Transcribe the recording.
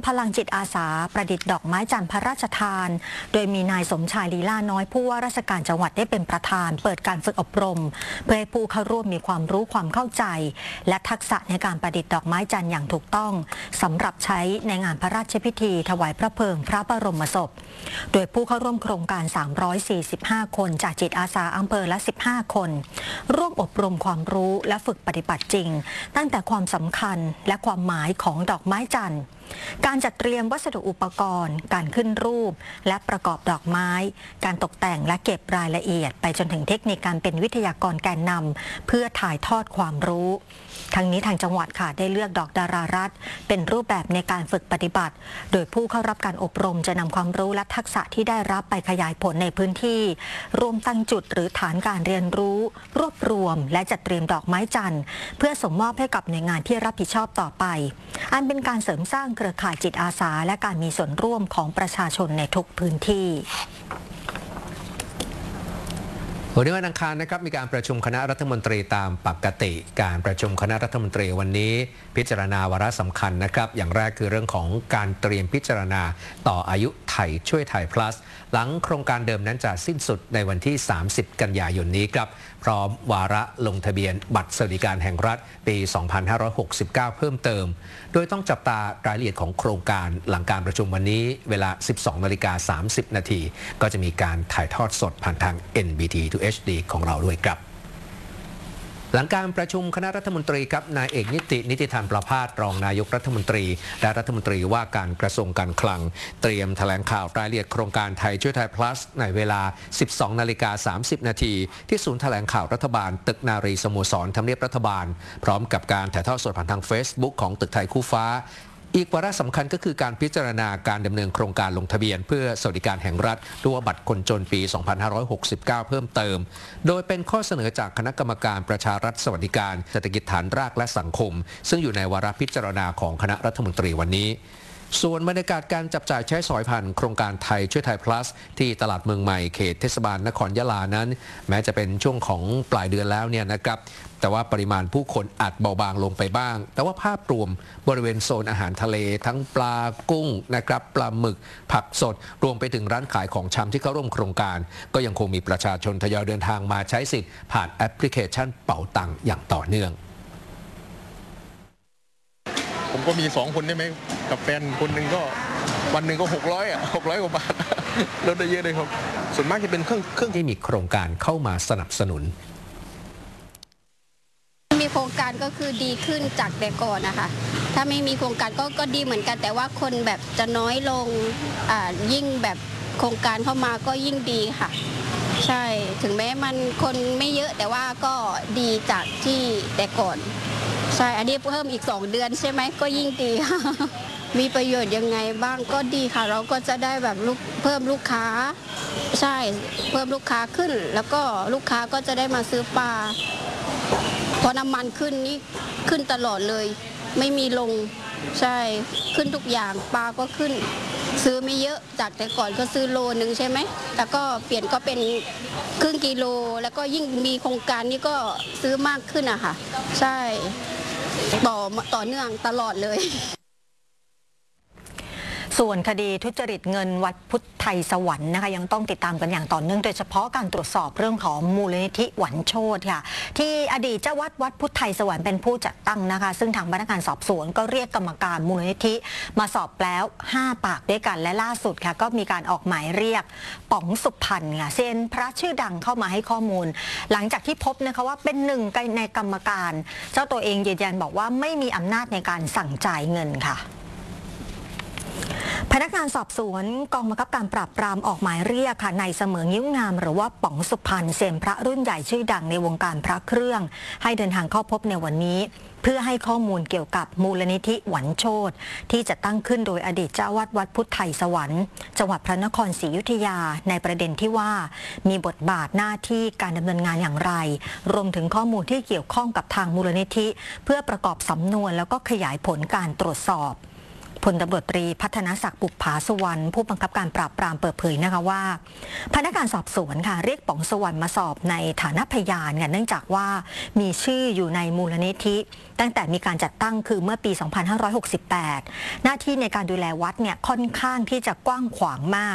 พลังจิตอาสาประดิษฐ์ดอกไม้จันทร์พระราชทานโดยมีนายสมชายลีลาน้อยผู้ว่าราชการจังหวัดได้เป็นประธานเปิดการฝึกอบรมเพื่อให้ผู้เข้าร่วมมีความรู้ความเข้าใจและทักษะในการประดิษฐ์ดอกไม้จันทร์อย่างถูกต้องสำหรับใช้ในงานพระราชพิธีถวายพระเพลิงพระบรมศพโดยผู้เข้าร่วมโครงการ345คนจากจิตอาสาอำเภอละ15คนร่วมอบรมความรู้และฝึกปฏิบัติจริงตั้งแต่ความสำคัญและความหมายของดอกไม้จันทร์การจัดเตรียมวัสดุอุปกรณ์การขึ้นรูปและประกอบดอกไม้การตกแต่งและเก็บรายละเอียดไปจนถึงเทคนิคการเป็นวิทยากรแกนนำเพื่อถ่ายทอดความรู้ทั้งนี้ทางจังหวัดค่ะได้เลือกดอกดารารัตน์เป็นรูปแบบในการฝึกปฏิบัติโดยผู้เข้ารับการอบรมจะนำความรู้และทักษะที่ได้รับไปขยายผลในพื้นที่รวมตั้งจุดหรือฐานการเรียนรู้รวบรวมและจัดเตรียมดอกไม้จันทร์เพื่อส่งมอบให้กับหน่วยงานที่รับผิดชอบต่อไปอันเป็นการเสริมสร้างเครือข่ายจิตอาสาและการมีส่วนร่วมของประชาชนในทุกพื้นที่วันนี้วันอังคารนะครับมีการประชุมคณะรัฐมนตรีตามปกติการประชุมคณะรัฐมนตรีวันนี้พิจารณาวาระสำคัญนะครับอย่างแรกคือเรื่องของการเตรียมพิจารณาต่ออายุไทยช่วยไทย plus หลังโครงการเดิมนั้นจะสิ้นสุดในวันที่30กันยายนนี้ครับพร้อมวาระลงทะเบียนบัตรสวัสดิการแห่งรัฐปี2569เพิ่มเติมโดยต้องจับตารายละเอียดของโครงการหลังการประชุมวันนี้เวลา 12:30 น.ก็จะมีการถ่ายทอดสดผ่านทาง NBT to HD ของเราด้วยครับหลังการประชุมคณะรัฐมนตรีครับนายเอกนิติธรรมประภาสรองนายกรัฐมนตรีและรัฐมนตรีว่าการกระทรวงการคลังเตรียมแถลงข่าวรายละเอียดโครงการไทยช่วยไทย plus ในเวลา 12:30 น.ที่ศูนย์แถลงข่าวรัฐบาลตึกนารีสโมสรทำเนียบรัฐบาลพร้อมกับการถ่ายทอดสดผ่านทาง Facebook ของตึกไทยคู่ฟ้าอีกวาระสำคัญก็คือการพิจารณาการดำเนินโครงการลงทะเบียนเพื่อสวัสดิการแห่งรัฐตัวบัตรคนจนปี 2569 เพิ่มเติมโดยเป็นข้อเสนอจากคณะกรรมการประชารัฐสวัสดิการเศรษฐกิจฐานรากและสังคมซึ่งอยู่ในวาระพิจารณาของคณะรัฐมนตรีวันนี้ส่วนบรรยากาศการจับจ่ายใช้สอยผ่านโครงการไทยช่วยไทย plus ที่ตลาดเมืองใหม่เขตเทศบาลนครยะลานั้นแม้จะเป็นช่วงของปลายเดือนแล้วเนี่ยนะครับแต่ว่าปริมาณผู้คนอาจเบาบางลงไปบ้างแต่ว่าภาพรวมบริเวณโซนอาหารทะเลทั้งปลากุ้งนะครับปลาหมึกผักสดรวมไปถึงร้านขายของชำที่เข้าร่วมโครงการก็ยังคงมีประชาชนทยอยเดินทางมาใช้สิทธิ์ผ่านแอปพลิเคชันเป๋าตังค์อย่างต่อเนื่องผมก็มี2คนได้ไหมกับแฟนคนหนึ่งก็วันหนึ่งก็600 กว่าบาทลดได้เยอะเลยครับส่วนมากจะเป็นเครื่องที่มีโครงการเข้ามาสนับสนุนมีโครงการก็คือดีขึ้นจากแต่ก่อนนะคะถ้าไม่มีโครงการก็ดีเหมือนกันแต่ว่าคนแบบจะน้อยลงยิ่งแบบโครงการเข้ามาก็ยิ่งดีค่ะใช่ถึงแม้มันคนไม่เยอะแต่ว่าก็ดีจากที่แต่ก่อนใช่อันนี้เพิ่มอีก2 เดือนใช่ไหมก็ยิ่งดีค่ะมีประโยชน์ยังไงบ้างก็ดีค่ะเราก็จะได้แบบเพิ่มลูกค้าใช่เพิ่มลูกค้าขึ้นแล้วก็ลูกค้าก็จะได้มาซื้อปลาพอน้ำมันขึ้นนี่ขึ้นตลอดเลยไม่มีลงใช่ขึ้นทุกอย่างปลาก็ขึ้นซื้อไม่เยอะจากแต่ก่อนก็ซื้อโลนึงใช่ไหมแต่ก็เปลี่ยนก็เป็นครึ่งกิโลแล้วก็ยิ่งมีโครงการนี้ก็ซื้อมากขึ้นอะค่ะใช่ต่อเนื่องตลอดเลยส่วนคดีทุจริตเงินวัดพุทธไทยสวรรค์นะคะยังต้องติดตามกันอย่างต่อเนื่องโดยเฉพาะการตรวจสอบเรื่องของมูลนิธิหวันโชติค่ะที่อดีตเจ้าวัดพุทธไทยสวรรค์เป็นผู้จัดตั้งนะคะซึ่งทางพนักงานสอบสวนก็เรียกกรรมการมูลนิธิมาสอบแล้ว5 ปากด้วยกันและล่าสุดค่ะก็มีการออกหมายเรียกป๋องสุพรรณค่ะเซียนพระชื่อดังเข้ามาให้ข้อมูลหลังจากที่พบนะคะว่าเป็นหนึ่งในกรรมการเจ้าตัวเองยืนยันบอกว่าไม่มีอำนาจในการสั่งจ่ายเงินค่ะพนักงานสอบสวนกองบังคับการปราบปรามออกหมายเรียกค่ะนายเสมองิ้วงามหรือว่าป๋องสุพรรณเซียนพระรุ่นใหญ่ชื่อดังในวงการพระเครื่องให้เดินทางเข้าพบในวันนี้เพื่อให้ข้อมูลเกี่ยวกับมูลนิธิหวันโชติที่จะตั้งขึ้นโดยอดีตเจ้าวัดพุทธไทยสวรรค์จังหวัดพระนครศรีอยุธยาในประเด็นที่ว่ามีบทบาทหน้าที่การดำเนินงานอย่างไรรวมถึงข้อมูลที่เกี่ยวข้องกับทางมูลนิธิเพื่อประกอบสำนวนแล้วก็ขยายผลการตรวจสอบพลตำรวจตรีพัฒนศักดิ์บุปผาสุวรรณผู้บังคับการปราบปรามเปิดเผยนะคะว่าพนักงานสอบสวนค่ะเรียกป๋องสุวรรณมาสอบในฐานะพยานเนื่องจากว่ามีชื่ออยู่ในมูลนิธิตั้งแต่มีการจัดตั้งคือเมื่อปี 2568 หน้าที่ในการดูแลวัดค่อนข้างที่จะกว้างขวางมาก